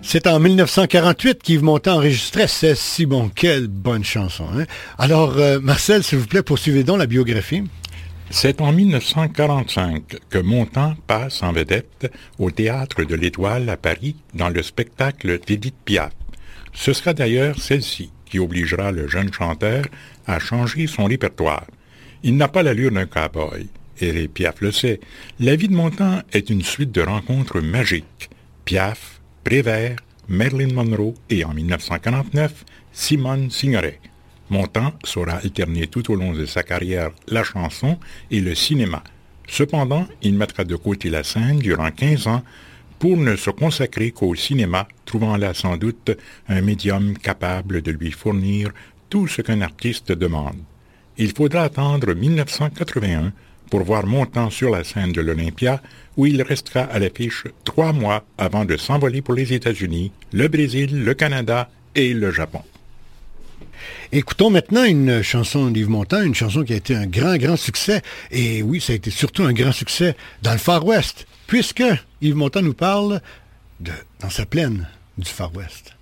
C'est en 1948 qu'Yves Montand enregistrait C'est si bon. Quelle bonne chanson. Hein? Alors, Marcel, s'il vous plaît, poursuivez donc la biographie. C'est en 1945 que Montand passe en vedette au Théâtre de l'Étoile à Paris dans le spectacle d'Édith Piaf. Ce sera d'ailleurs celle-ci qui obligera le jeune chanteur à changer son répertoire. Il n'a pas l'allure d'un cow-boy, et Piaf le sait. La vie de Montand est une suite de rencontres magiques. Piaf, Prévert, Marilyn Monroe et en 1949, Simone Signoret. Montand saura alterner tout au long de sa carrière la chanson et le cinéma. Cependant, il mettra de côté la scène durant 15 ans pour ne se consacrer qu'au cinéma, trouvant là sans doute un médium capable de lui fournir tout ce qu'un artiste demande. Il faudra attendre 1981 pour voir Montand sur la scène de l'Olympia, où il restera à l'affiche 3 mois avant de s'envoler pour les États-Unis, le Brésil, le Canada et le Japon. Écoutons maintenant une chanson d'Yves Montand, une chanson qui a été un grand succès. Et oui, ça a été surtout un grand succès dans le Far West, puisque Yves Montand nous parle dans sa plaine du Far West.